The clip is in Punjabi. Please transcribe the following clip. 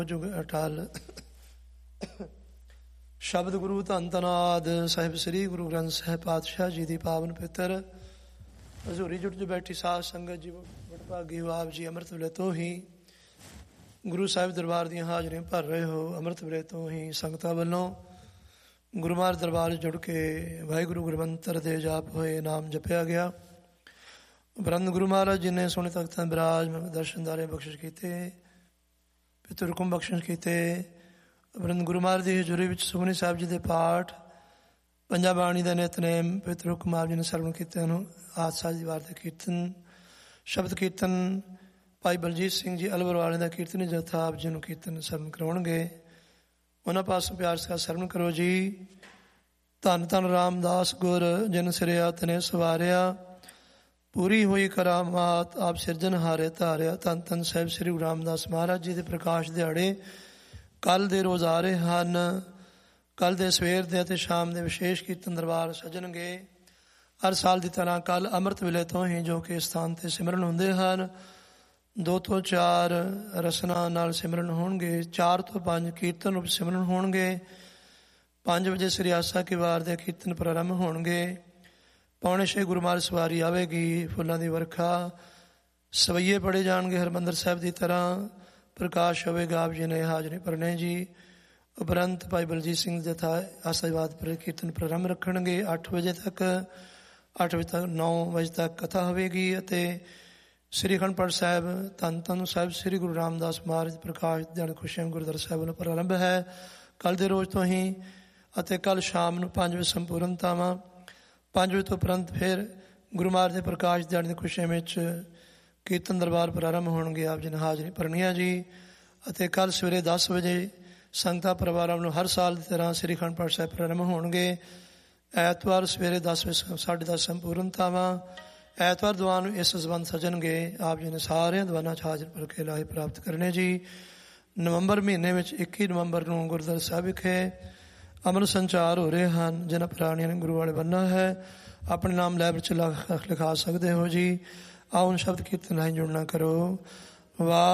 ਜੁਗ ਅਟਲ। ਸ਼ਬਦ ਗੁਰੂ ਧੰਨ ਧਨਾਦ ਸਾਹਿਬ ਸ੍ਰੀ ਗੁਰੂ ਗ੍ਰੰਥ ਸਾਹਿਬ ਪਾਤਸ਼ਾਹ ਜੀ ਦੀ ਪਾਵਨ ਪਿੱਤਰ ਹਜ਼ੂਰੀ ਜੁਟ ਚ ਬੈਠੀ ਸਾਧ ਸੰਗਤ ਜੀ ਵਡਭਾਗੀ ਹੋ ਆਪ ਜੀ। ਅੰਮ੍ਰਿਤ ਵੇਲੇ ਤੋਂ ਹੀ ਗੁਰੂ ਸਾਹਿਬ ਦਰਬਾਰ ਦੀਆਂ ਹਾਜ਼ਰੀਆਂ ਭਰ ਰਹੇ ਹੋ। ਅੰਮ੍ਰਿਤ ਵੇਲੇ ਤੋਂ ਹੀ ਸੰਗਤਾਂ ਵੱਲੋਂ ਗੁਰੂ ਮਹਾਰਾਜ ਦਰਬਾਰ ਜੁੜ ਕੇ ਵਾਹਿਗੁਰੂ ਗੁਰਮੰਤਰ ਦੇ ਜਾਪ ਹੋਏ, ਨਾਮ ਜਪਿਆ ਗਿਆ। ਉਪਰੰਤ ਗੁਰੂ ਮਹਾਰਾਜ ਜੀ ਨੇ ਸੋਹਣੇ ਤਖਤਾਂ ਬਿਰਾਜ ਦਰਸ਼ਨਦਾਰੇ ਬਖਸ਼ਿਸ਼ ਕੀਤੇ, ਪਿਤਰ ਹੁਕਮ ਬਖਸ਼ਿਸ਼ ਕੀਤੇ। ਉਪਰੰਤ ਗੁਰੂ ਮਹਾਰਾਜ ਦੀ ਹਜ਼ੂਰੀ ਵਿੱਚ ਸੁਖਮਨੀ ਸਾਹਿਬ ਜੀ ਦੇ ਪਾਠ, ਪੰਜਾਂ ਬਾਣੀ ਦਾ ਨਿਤਨੇਮ ਪਿਤਰ ਹੁਕਮ ਆਪ ਜੀ ਨੇ ਸਰਵਣ ਕੀਤੇ ਨੂੰ। ਆਦਸ਼ਾਹ ਦੀ ਵਾਰ ਦੇ ਕੀਰਤਨ, ਸ਼ਬਦ ਕੀਰਤਨ ਭਾਈ ਬਲਜੀਤ ਸਿੰਘ ਜੀ ਅਲਵਰ ਵਾਲੇ ਦਾ ਕੀਰਤਨੀ ਜਥਾ ਆਪ ਜੀ ਨੂੰ ਕੀਰਤਨ ਸਰਵਣ ਕਰਾਉਣਗੇ। ਉਹਨਾਂ ਪਾਸੋਂ ਪਿਆਰ ਸਤਿਕਾਰ ਸਰਵਣ ਕਰੋ ਜੀ। ਧੰਨ ਧੰਨ ਰਾਮਦਾਸ ਗੁਰ ਜਿਨ ਸਿਰਿਆ ਤਨੇ ਸਵਾਰਿਆ, ਪੂਰੀ ਹੋਈ ਕਰਾਮਾਤ ਆਪ ਸਿਰਜਣਹਾਰੇ ਧਾਰਿਆ। ਧੰਨ ਧੰਨ ਸਾਹਿਬ ਸ੍ਰੀ ਗੁਰੂ ਰਾਮਦਾਸ ਮਹਾਰਾਜ ਜੀ ਦੇ ਪ੍ਰਕਾਸ਼ ਦਿਹਾੜੇ ਕੱਲ੍ਹ ਦੇ ਰੋਜ਼ ਆ ਰਹੇ ਹਨ। ਕੱਲ੍ਹ ਦੇ ਸਵੇਰ ਦੇ ਅਤੇ ਸ਼ਾਮ ਦੇ ਵਿਸ਼ੇਸ਼ ਕੀਰਤਨ ਦਰਬਾਰ ਸਜਣਗੇ। ਹਰ ਸਾਲ ਦੀ ਤਰ੍ਹਾਂ ਕੱਲ੍ਹ ਅੰਮ੍ਰਿਤ ਵੇਲੇ ਤੋਂ ਹੀ ਜੋ ਕਿ ਸਥਾਨ 'ਤੇ ਸਿਮਰਨ ਹੁੰਦੇ ਹਨ, 2 ਤੋਂ 4 ਰਸਨਾ ਨਾਲ ਸਿਮਰਨ ਹੋਣਗੇ, 4 ਤੋਂ 5 ਕੀਰਤਨ ਰੂਪ ਸਿਮਰਨ ਹੋਣਗੇ। 5 ਵਜੇ ਸ੍ਰੀ ਆਸਾ ਕੀ ਵਾਰ ਦੇ ਕੀਰਤਨ ਪ੍ਰਾਰੰਭ ਹੋਣਗੇ। 5:45 ਗੁਰੂ ਮਹਾਰਾਜ ਸਵਾਰੀ ਆਵੇਗੀ, ਫੁੱਲਾਂ ਦੀ ਵਰਖਾ, ਸਵਈਏ ਪੜ੍ਹੇ ਜਾਣਗੇ ਹਰਿਮੰਦਰ ਸਾਹਿਬ ਦੀ ਤਰ੍ਹਾਂ, ਪ੍ਰਕਾਸ਼ ਹੋਵੇਗਾ। ਆਪ ਜੀ ਨੇ ਹਾਜ਼ਰੀ ਭਰਨੇ ਜੀ। ਉਪਰੰਤ ਭਾਈ ਬਲਜੀਤ ਸਿੰਘ ਜਥਾ ਆਸਾਵਾਦ ਪਰ ਕੀਰਤਨ ਪ੍ਰਾਰੰਭ ਰੱਖਣਗੇ 8 ਵਜੇ ਤੱਕ। 8 ਵਜੇ ਤੱਕ 9 ਵਜੇ ਤੱਕ ਕਥਾ ਹੋਵੇਗੀ ਅਤੇ ਸ੍ਰੀ ਅਖੰਡ ਪਾਠ ਸਾਹਿਬ ਧੰਨ ਧੰਨ ਸਾਹਿਬ ਸ੍ਰੀ ਗੁਰੂ ਰਾਮਦਾਸ ਮਹਾਰਾਜ ਪ੍ਰਕਾਸ਼ ਦਿਹਾੜੇ ਖੁਸ਼ੀਆਂ ਗੁਰਦੁਆਰਾ ਸਾਹਿਬ ਨੂੰ ਪ੍ਰਾਰੰਭ ਹੈ ਕੱਲ੍ਹ ਦੇ ਰੋਜ਼ ਤੋਂ ਹੀ। ਅਤੇ ਕੱਲ੍ਹ ਸ਼ਾਮ ਨੂੰ 5 ਵਜੇ ਸੰਪੂਰਨਤਾਵਾਂ। 5 ਵਜੇ ਤੋਂ ਉਪਰੰਤ ਫਿਰ ਗੁਰੂ ਮਹਾਰਾਜ ਦੇ ਪ੍ਰਕਾਸ਼ ਦਿਹਾੜੇ ਦੀ ਖੁਸ਼ੀਆਂ ਵਿੱਚ ਕੀਰਤਨ ਦਰਬਾਰ ਪ੍ਰਾਰੰਭ ਹੋਣਗੇ। ਆਪ ਜੀ ਨੇ ਹਾਜ਼ਰੀ ਭਰਨੀ ਹੈ ਜੀ। ਅਤੇ ਕੱਲ੍ਹ ਸਵੇਰੇ 10 ਵਜੇ ਸੰਗਤਾਂ ਪਰਿਵਾਰਾਂ ਨੂੰ ਹਰ ਸਾਲ ਦੀ ਤਰ੍ਹਾਂ ਸ੍ਰੀ ਅਖੰਡ ਪਾਠ ਸਾਹਿਬ ਪ੍ਰਾਰੰਭ ਹੋਣਗੇ। ਐਤਵਾਰ ਸਵੇਰੇ 10 ਵਜੇ 10:30 ਸੰਪੂਰਨਤਾਵਾਂ। ਐਤਵਾਰ ਦੀਵਾਨ ਨੂੰ ਇਸ ਸੰਬੰਧ ਸਜਣਗੇ। ਆਪ ਜੀ ਨੇ ਸਾਰਿਆਂ ਦੀਵਾਨਾਂ 'ਚ ਹਾਜ਼ਰ ਭਰ ਕੇ ਲਾਹੇ ਪ੍ਰਾਪਤ ਕਰਨੇ ਜੀ। ਨਵੰਬਰ ਮਹੀਨੇ ਵਿੱਚ 21 ਨਵੰਬਰ ਨੂੰ ਗੁਰਦੁਆਰਾ ਸਾਹਿਬ ਵਿਖੇ ਅਮਰ ਸੰਚਾਰ ਹੋ ਰਹੇ ਹਨ। ਜਿਹਨਾਂ ਪ੍ਰਾਣੀਆਂ ਨੇ ਗੁਰੂ ਵਾਲੇ ਬਣਨਾ ਹੈ ਆਪਣੇ ਨਾਮ ਲੈਬ ਵਿੱਚ ਲਿਖਾ ਸਕਦੇ ਹੋ ਜੀ। ਆਓ ਸ਼ਬਦ ਕੀਰਤਨ ਰਾਹੀਂ ਜੁੜਨਾ ਕਰੋ। ਵਾਹ